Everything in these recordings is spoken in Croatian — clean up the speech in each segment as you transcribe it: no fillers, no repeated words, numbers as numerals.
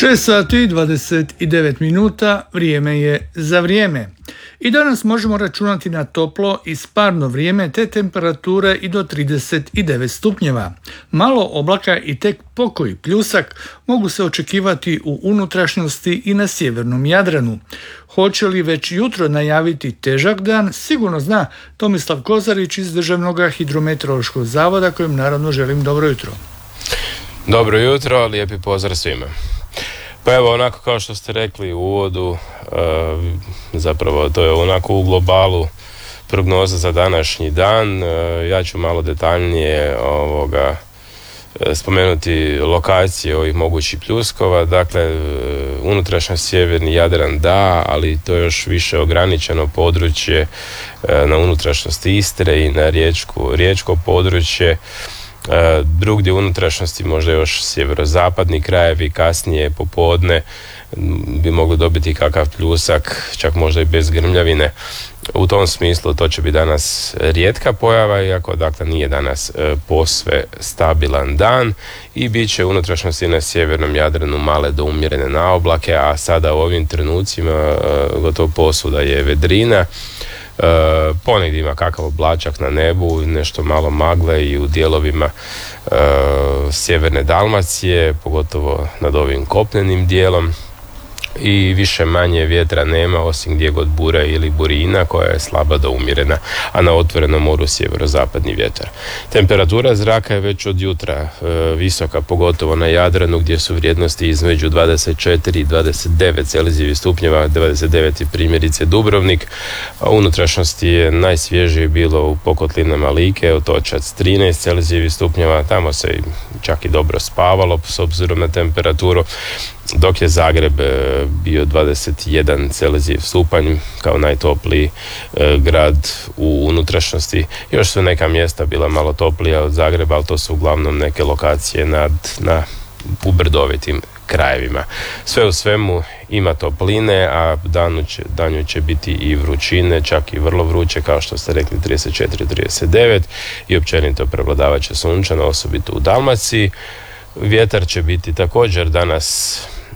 6 sati i 29 minuta, vrijeme je za vrijeme. I danas možemo računati na toplo i sparno vrijeme te temperature i do 39 stupnjeva. Malo oblaka i tek pokoji pljusak mogu se očekivati u unutrašnjosti i na sjevernom Jadranu. Hoće li već jutro najaviti težak dan, sigurno zna Tomislav Kozarić iz Državnog hidrometeorološkog zavoda, kojem naravno želim dobro jutro. Dobro jutro, lijepi pozdrav svima. Pa evo, onako kao što ste rekli u uvodu, zapravo to je onako u globalu prognoza za današnji dan. Ja ću malo detaljnije spomenuti lokacije ovih mogućih pljuskova. Dakle, unutrašnjo sjeverni Jadran da, ali to je još više ograničeno područje na unutrašnjosti Istre i na riječko područje. Drugdje unutrašnjosti možda još sjeverozapadni krajevi, kasnije popodne bi mogli dobiti kakav pljusak, čak možda i bez grmljavine. U tom smislu to će biti danas rijetka pojava, iako dakle nije danas posve stabilan dan i bit će unutrašnjosti na sjevernom Jadranu male do umjerene naoblake, a sada u ovim trenucima gotovo posvuda je vedrina. Ponegdje ima kakav oblačak na nebu, nešto malo magle i u dijelovima sjeverne Dalmacije, pogotovo nad ovim kopnenim dijelom. I više manje vjetra nema, osim gdje god bure ili burina koja je slaba do umjerena, a na otvorenom moru sjeverozapadni vjetar. Temperatura zraka je već od jutra visoka, pogotovo na Jadranu gdje su vrijednosti između 24 i 29 Celzijevih stupnjeva, 29 je primjerice Dubrovnik, a unutrašnjosti je najsvježije bilo u pokotlinama Like, Otočac 13 Celzijevih stupnjeva, tamo se čak i dobro spavalo s obzirom na temperaturu, dok je Zagreb bio 21 Celzijev stupanj kao najtopliji grad u unutrašnjosti. Još su neka mjesta bila malo toplija od Zagreba, ali to su uglavnom neke lokacije u brdovitim krajevima. Sve u svemu ima topline, a danju će biti i vrućine, čak i vrlo vruće, kao što ste rekli 34-39 i općenito prevladavat će sunčano, osobito u Dalmaciji. Vjetar će biti također danas,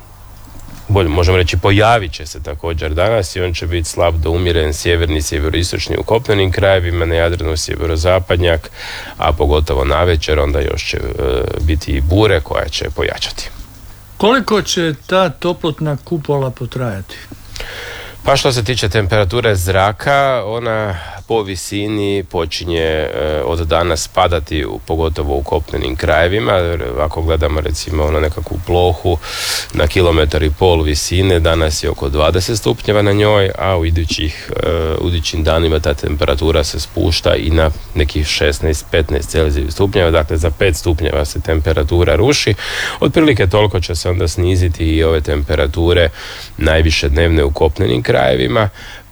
možemo reći pojavit će se također danas i on će biti slab do umjeren sjeverni, sjeveroistočni u kopnenim krajevima, na Jadranu sjeverozapadnjak, a pogotovo navečer onda još će biti i bure koja će pojačati. Koliko će ta toplotna kupola potrajati? Pa što se tiče temperature zraka, ona po visini počinje od danas padati, pogotovo u kopnenim krajevima. Ako gledamo recimo na nekakvu plohu na 1,5 km visine, danas je oko 20 stupnjeva na njoj, a u idućim danima ta temperatura se spušta i na nekih 16-15 Celzijevih stupnjeva, dakle za 5 stupnjeva se temperatura ruši. Otprilike toliko će se onda sniziti i ove temperature najviše dnevne u kopnenim krajevima.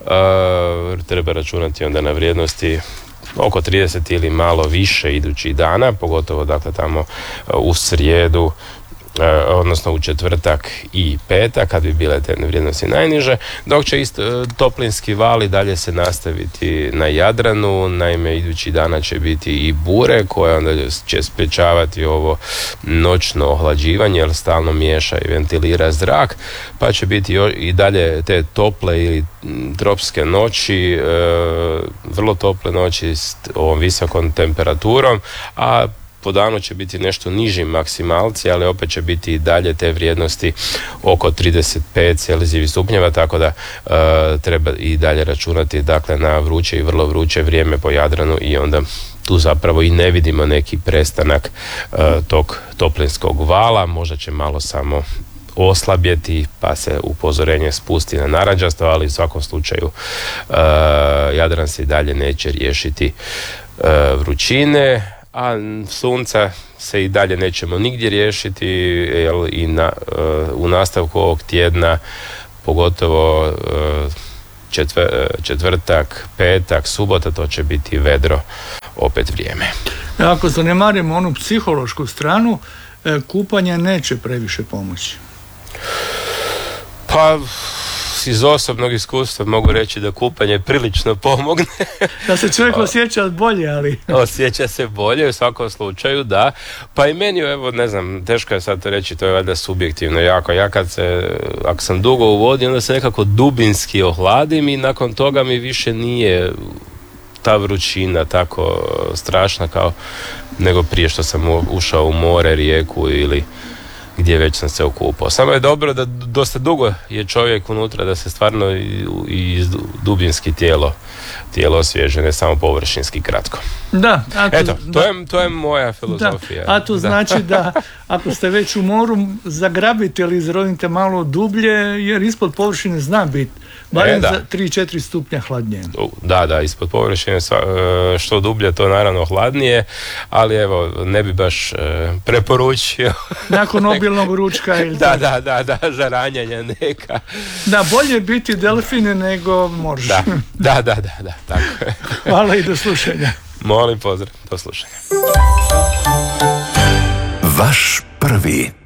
Treba računati onda na vrijednosti oko 30 ili malo više idućih dana, pogotovo dakle tamo u srijedu, odnosno u četvrtak i petak kad bi bile te vrijednosti najniže, dok će toplinski val i dalje se nastaviti na Jadranu. Naime, idućih dana će biti i bure koje onda će sprječavati ovo noćno ohlađivanje, jer stalno miješa i ventilira zrak, pa će biti i dalje te tople ili tropske noći, vrlo tople noći s ovom visokom temperaturom, a po danu će biti nešto niži maksimalci, ali opet će biti i dalje te vrijednosti oko 35 Celzijevih stupnjeva, tako da treba i dalje računati dakle na vruće i vrlo vruće vrijeme po Jadranu i onda tu zapravo i ne vidimo neki prestanak tog toplinskog vala, možda će malo samo oslabjeti pa se upozorenje spusti na narančasto, ali u svakom slučaju Jadran se i dalje neće riješiti vrućine, a sunca se i dalje nećemo nigdje riješiti, jer u nastavku ovog tjedna, pogotovo četvrtak, petak, subota, to će biti vedro opet vrijeme. Ako zanemarimo onu psihološku stranu, kupanje neće previše pomoći. Pa iz osobnog iskustva mogu reći da kupanje prilično pomogne. Da se čovjek osjeća bolje, ali... Osjeća se bolje u svakom slučaju, da. Pa i meni, evo, ne znam, teško je sad to reći, to je valjda subjektivno jako. Ja ako sam dugo u vodi, onda se nekako dubinski ohladim i nakon toga mi više nije ta vrućina tako strašna kao nego prije što sam ušao u more, rijeku ili gdje već sam se okupao. Samo je dobro da dosta dugo je čovjek unutra, da se stvarno i dubinski tijelo osvježe, ne samo površinski kratko. Da, eto, to je moja filozofija. Da, a to znači da ako ste već u moru, zagrabite ili izrodite malo dublje, jer ispod površine zna biti barem za 3-4 stupnja hladnije. Da, ispod površine što dublje, to naravno hladnije, ali evo, ne bi baš preporučio. Nakon obilnog ručka ili da, za ranjanja neka. Da, bolje biti delfine nego morž. Da, tako je. Hvala i do slušanja. Molim, pozdrav, do slušanja. Vaš prvi.